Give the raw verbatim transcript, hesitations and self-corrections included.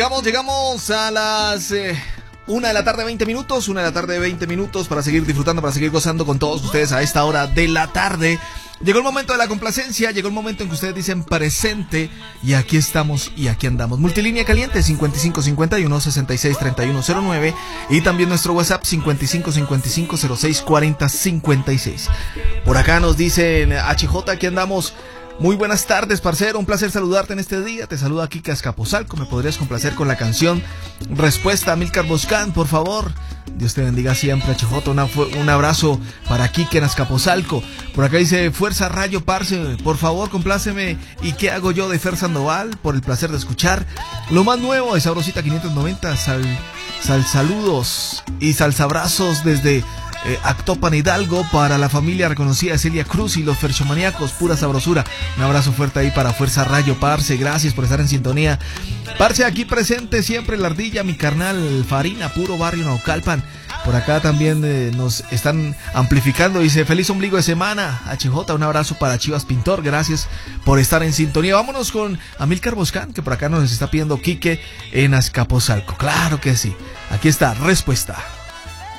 Llegamos, llegamos a las eh, una de la tarde, veinte minutos, una de la tarde, veinte minutos para seguir disfrutando, para seguir gozando con todos ustedes a esta hora de la tarde. Llegó el momento de la complacencia, llegó el momento en que ustedes dicen presente y aquí estamos y aquí andamos. Multilínea caliente cincuenta y cinco cincuenta y uno, sesenta y seis, treinta y uno cero nueve y también nuestro WhatsApp cincuenta y cinco cincuenta y cinco, cero seis, cuarenta, cincuenta y seis. Por acá nos dicen H J, aquí andamos. Muy buenas tardes, parcero, un placer saludarte en este día. Te saluda Kike Azcapotzalco. ¿Me podrías complacer con la canción Respuesta a Amílcar Boscán, por favor? Dios te bendiga siempre, H J. Una, un abrazo para Kike en Azcapotzalco. Por acá dice Fuerza Rayo, parce, por favor, compláceme. ¿Y qué hago yo de Fer Sandoval? Por el placer de escuchar lo más nuevo de Sabrosita quinientos noventa. Sal, sal saludos y salsabrazos desde Eh, Actopan Hidalgo para la familia reconocida de Celia Cruz y los ferchomaníacos, pura sabrosura. Un abrazo fuerte ahí para Fuerza Rayo, parce, gracias por estar en sintonía. Parce, aquí presente siempre la ardilla, mi carnal Farina, puro barrio Naucalpan. Por acá también eh, nos están amplificando, dice feliz ombligo de semana, H J, un abrazo para Chivas Pintor, gracias por estar en sintonía. Vámonos con Amílcar Boscán, que por acá nos está pidiendo Kike en Azcapotzalco. Claro que sí, aquí está, respuesta.